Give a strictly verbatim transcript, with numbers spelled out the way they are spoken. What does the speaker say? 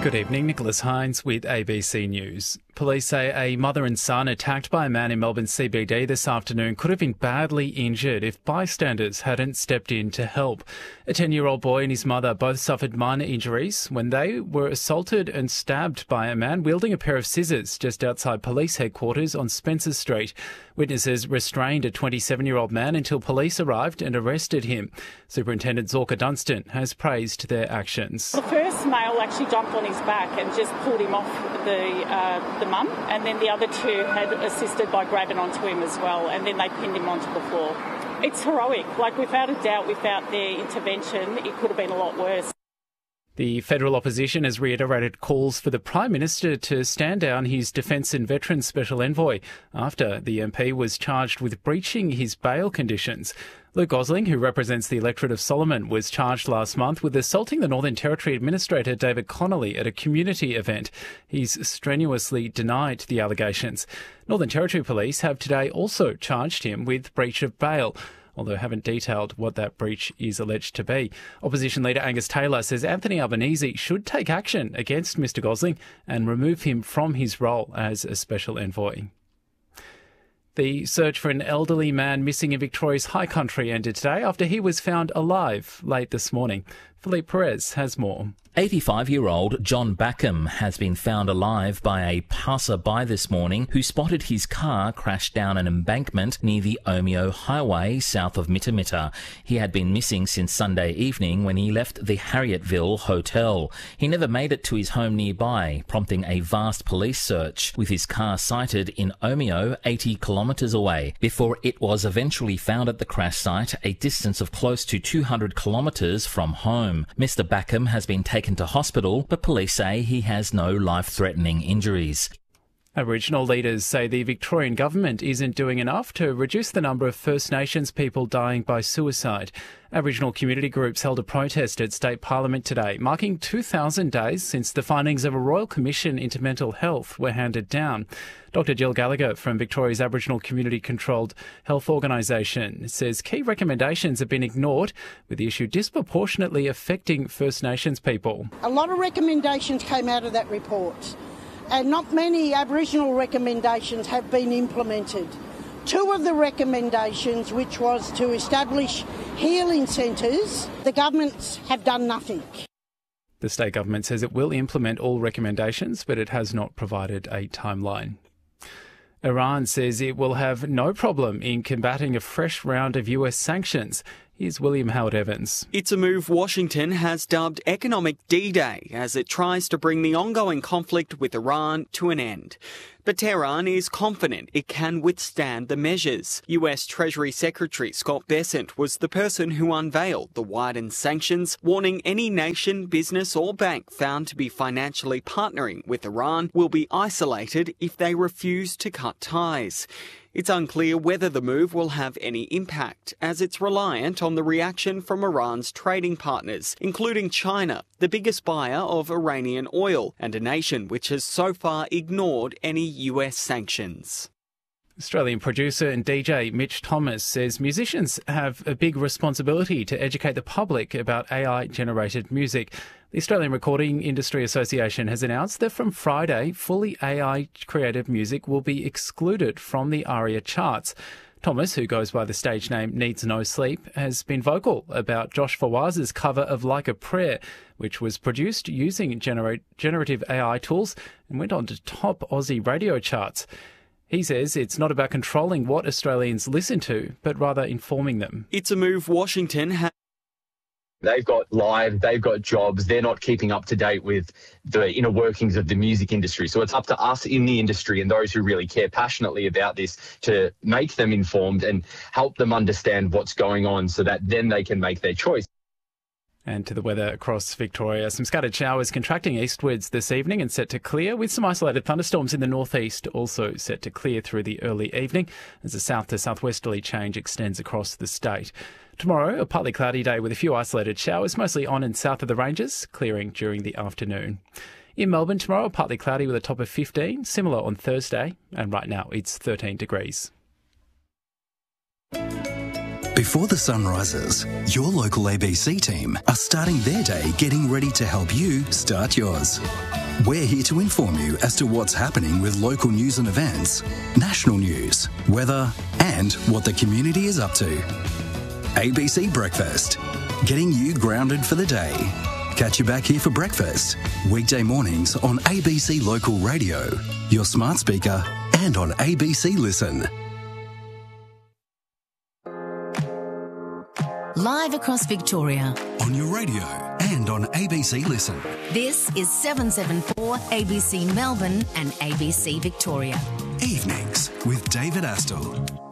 Good evening, Nicholas Hines with A B C News. Police say a mother and son attacked by a man in Melbourne C B D this afternoon could have been badly injured if bystanders hadn't stepped in to help. A ten-year-old boy and his mother both suffered minor injuries when they were assaulted and stabbed by a man wielding a pair of scissors just outside police headquarters on Spencer Street. Witnesses restrained a twenty-seven-year-old man until police arrived and arrested him. Superintendent Zorka Dunstan has praised their actions. The first male actually jumped on his back and just pulled him off the uh, the mum, and then the other two had assisted by grabbing onto him as well, and then they pinned him onto the floor. It's heroic. Like, without a doubt, without their intervention, it could have been a lot worse. The federal opposition has reiterated calls for the Prime Minister to stand down his Defence and Veterans Special Envoy after the M P was charged with breaching his bail conditions. Luke Gosling, who represents the electorate of Solomon, was charged last month with assaulting the Northern Territory Administrator David Connolly at a community event. He's strenuously denied the allegations. Northern Territory Police have today also charged him with breach of bail, although haven't detailed what that breach is alleged to be. Opposition leader Angus Taylor says Anthony Albanese should take action against Mr Gosling and remove him from his role as a special envoy. The search for an elderly man missing in Victoria's High Country ended today after he was found alive late this morning. Philippe Perez has more. eighty-five-year-old John Backham has been found alive by a passer-by this morning who spotted his car crash down an embankment near the Omeo Highway south of Mittamitta. He had been missing since Sunday evening when he left the Harrietville Hotel. He never made it to his home nearby, prompting a vast police search, with his car sighted in Omeo, eighty kilometres away, before it was eventually found at the crash site, a distance of close to two hundred kilometres from home. Mister Backham has been taken to hospital, but police say he has no life-threatening injuries. Aboriginal leaders say the Victorian government isn't doing enough to reduce the number of First Nations people dying by suicide. Aboriginal community groups held a protest at State Parliament today, marking two thousand days since the findings of a Royal Commission into Mental Health were handed down. Doctor Jill Gallagher from Victoria's Aboriginal Community Controlled Health Organisation says key recommendations have been ignored, with the issue disproportionately affecting First Nations people. A lot of recommendations came out of that report, and not many Aboriginal recommendations have been implemented. Two of the recommendations, which was to establish healing centres, the governments have done nothing. The state government says it will implement all recommendations, but it has not provided a timeline. Iran says it will have no problem in combating a fresh round of U S sanctions. Here's William Howard Evans. It's a move Washington has dubbed Economic D-Day as it tries to bring the ongoing conflict with Iran to an end. But Tehran is confident it can withstand the measures. U S Treasury Secretary Scott Bessent was the person who unveiled the widened sanctions, warning any nation, business or bank found to be financially partnering with Iran will be isolated if they refuse to cut ties. It's unclear whether the move will have any impact, as it's reliant on the reaction from Iran's trading partners, including China, the biggest buyer of Iranian oil, and a nation which has so far ignored any U S sanctions. Australian producer and D J Mitch Thomas says musicians have a big responsibility to educate the public about A I-generated music. The Australian Recording Industry Association has announced that from Friday, fully A I-created music will be excluded from the ARIA charts. Thomas, who goes by the stage name Needs No Sleep, has been vocal about Josh Fawaz's cover of Like a Prayer, which was produced using gener- generative A I tools and went on to top Aussie radio charts. He says it's not about controlling what Australians listen to, but rather informing them. It's a move Washington has. They've got live, they've got jobs, they're not keeping up to date with the inner workings of the music industry. So it's up to us in the industry and those who really care passionately about this to make them informed and help them understand what's going on so that then they can make their choice. And to the weather across Victoria, some scattered showers contracting eastwards this evening and set to clear, with some isolated thunderstorms in the northeast also set to clear through the early evening as the south to southwesterly change extends across the state. Tomorrow, a partly cloudy day with a few isolated showers, mostly on and south of the ranges, clearing during the afternoon. In Melbourne tomorrow, partly cloudy with a top of fifteen, similar on Thursday, and right now it's thirteen degrees. Before the sun rises, your local A B C team are starting their day getting ready to help you start yours. We're here to inform you as to what's happening with local news and events, national news, weather, and what the community is up to. A B C Breakfast, getting you grounded for the day. Catch you back here for breakfast, weekday mornings on A B C Local Radio, your smart speaker, and on A B C Listen. Live across Victoria. On your radio and on A B C Listen. This is seven seventy-four A B C Melbourne and A B C Victoria. Evenings with David Astle.